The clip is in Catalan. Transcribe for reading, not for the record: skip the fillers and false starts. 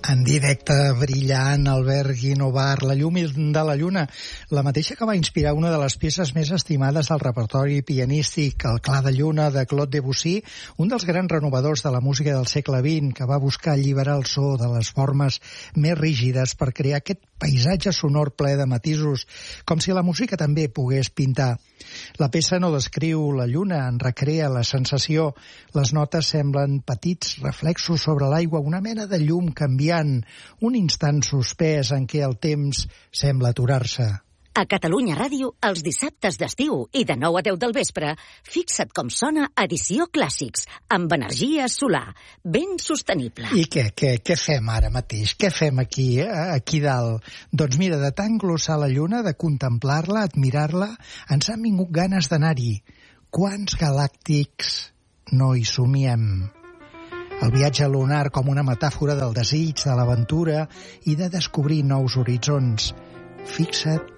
En directe, brillant, Albert Guinovar, La llum de la lluna, la mateixa que va inspirar una de les peces més estimades del repertori pianístic, El clar de lluna, de Claude Debussy, un dels grans renovadors de la música del segle XX, que va buscar alliberar el so de les formes més rígides per crear aquest paisatge sonor ple de matisos, com si la música també pogués pintar. La peça no descriu la lluna, en recrea la sensació. Les notes semblen petits reflexos sobre l'aigua, una mena de llum canviant, un instant suspès en què el temps sembla aturar-se. A Catalunya Ràdio, els dissabtes d'estiu i de 9 a 10 del vespre, fixa't com sona Edició Clàssics, amb energia solar, ben sostenible. I què fem ara mateix? Què fem aquí dalt? Doncs mira, de tant glossar la lluna, de contemplar-la, admirar-la, ens han vingut ganes d'anar-hi. Quants galàctics no hi somiem? El viatge lunar com una metàfora del desig, de l'aventura i de descobrir nous horitzons. Fixa't